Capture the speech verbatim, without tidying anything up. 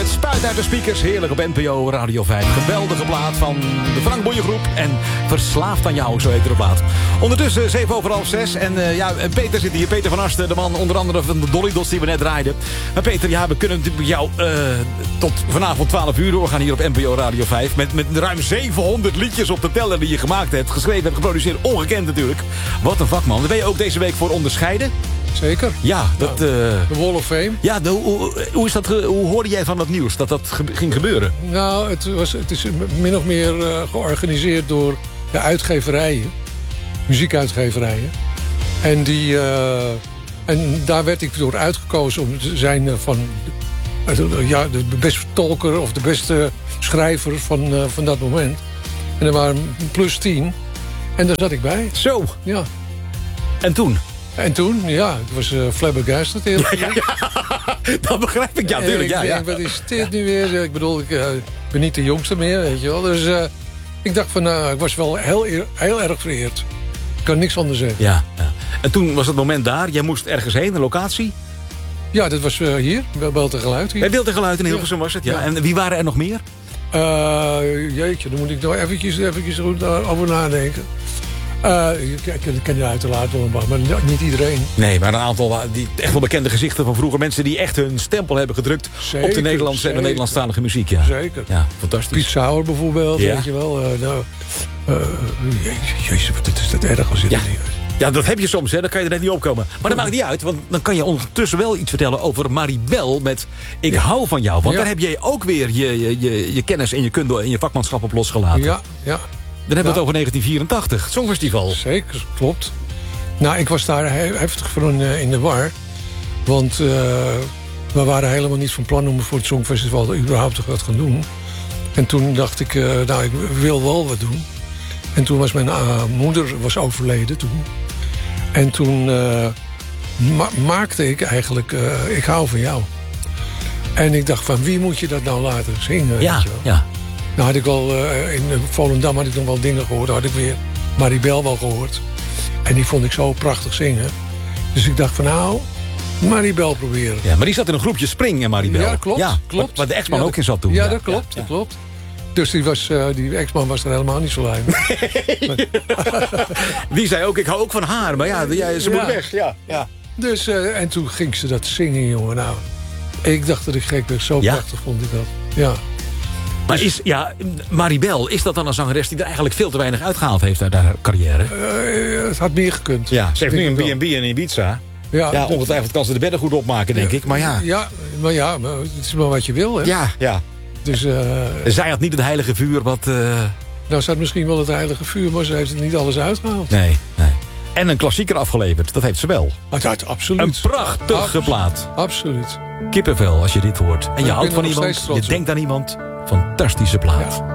Het spuit uit de speakers, heerlijk op N P O Radio vijf. Geweldige plaat van de Frank Boeien Groep. En Verslaafd aan jou, zo heet de plaat. Ondertussen zeven over half zes. En uh, ja, Peter zit hier. Peter van Asten, de man onder andere van de Dolly Dots die we net draaiden. Maar Peter, ja, we kunnen natuurlijk jou uh, tot vanavond twaalf uur doorgaan hier op N P O Radio vijf. Met, met ruim zevenhonderd liedjes op de teller die je gemaakt hebt. Geschreven hebt, geproduceerd. Ongekend natuurlijk. Wat een vakman. Daar ben je ook deze week voor onderscheiden. Zeker. Ja, dat... Uh, de Wall of Fame. Ja, de, hoe, hoe, is dat, hoe hoorde jij van dat nieuws, dat dat ge, ging gebeuren? Nou, het, was, het is min of meer uh, georganiseerd door de uitgeverijen. Muziekuitgeverijen. En, die, uh, en daar werd ik door uitgekozen om te zijn uh, van... Uh, ja, de beste tolker of de beste schrijver van, uh, van dat moment. En er waren plus tien. En daar zat ik bij. Zo. Ja. En toen? En toen, ja, ik was uh, flabbergasted. Ja, ja, ja, dat begrijp ik, ja, natuurlijk. Ja, ja. Wat is dit nu weer? Ik bedoel, ik uh, ben niet de jongste meer, weet je wel. Dus uh, ik dacht van, nou, ik was wel heel, heel erg vereerd. Ik kan niks anders zeggen. Ja, ja. En toen was het moment daar. Jij moest ergens heen, een locatie? Ja, dat was uh, hier, bij Beeld en Geluid. Hier. Bij Beeld en Geluid in Hilversum was het, ja. ja. En wie waren er nog meer? Uh, jeetje, daar moet ik nog eventjes, eventjes goed over nadenken. Uh, ik ken je uiteraard wel, maar niet iedereen. Nee, maar een aantal die echt wel bekende gezichten van vroeger. Mensen die echt hun stempel hebben gedrukt zeker, op de Nederlandse zeker. en de Nederlandstalige muziek. Ja. Zeker. Ja, fantastisch. Piet Sauer bijvoorbeeld, ja. Weet je wel. Uh, nou, uh, jezus, wat is dat erg als je ja. er niet... Ja, dat heb je soms, hè. Dan kan je er net niet opkomen. Maar dat maakt niet uit, want dan kan je ondertussen wel iets vertellen over Maribel met Ik ja. hou van jou. Want ja. daar heb jij ook weer je, je, je, je kennis en je kunde en je vakmanschap op losgelaten. Ja, ja. Dan hebben we ja. het over negentien vierentachtig, het Songfestival. Zeker, klopt. Nou, ik was daar heftig voor in, in de war. Want uh, we waren helemaal niet van plan om voor het Songfestival überhaupt wat te gaan doen. En toen dacht ik, uh, nou, ik wil wel wat doen. En toen was mijn uh, moeder was overleden toen. En toen uh, ma maakte ik eigenlijk uh, Ik hou van jou. En ik dacht van, wie moet je dat nou laten zingen? Ja, weet je wel? ja. Nou had ik wel, uh, in Volendam had ik nog wel dingen gehoord. Daar had ik weer Maribel wel gehoord. En die vond ik zo prachtig zingen. Dus ik dacht van nou, Maribel proberen. Ja, maar die zat in een groepje Spring en Maribel. Ja, klopt. Ja, klopt. Waar de ex-man ja, ook in zat toen. Ja, ja dat klopt, ja, dat ja. klopt. Dus die, was, uh, die ex-man was er helemaal niet zo lui. Nee. Die zei ook, ik hou ook van haar. Maar ja, ja ze moet ja. weg. Ja, ja. Dus, uh, en toen ging ze dat zingen, jongen. Nou, ik dacht dat ik gek werd. Zo ja? prachtig vond ik dat. Ja. Maar is, ja, Maribel, is dat dan een zangeres die er eigenlijk veel te weinig uitgehaald heeft uit haar carrière? Uh, het had meer gekund. Ja, ze heeft nu een B en B in Ibiza. Ja, ja ongetwijfeld kan ze de bedden goed opmaken, denk ja, ik. Maar ja. Ja, maar ja, maar het is maar wat je wil, hè? Ja, ja. Dus, uh, zij had niet het heilige vuur wat... Uh... Nou, ze had misschien wel het heilige vuur, maar ze heeft het niet alles uitgehaald. Nee, nee. En een klassieker afgeleverd, dat heeft ze wel. Ah, dat, absoluut. Een prachtige Abs plaat. Absoluut. Kippenvel als je dit hoort. En je ik houdt van iemand, je denkt aan iemand. Fantastische plaat. Ja.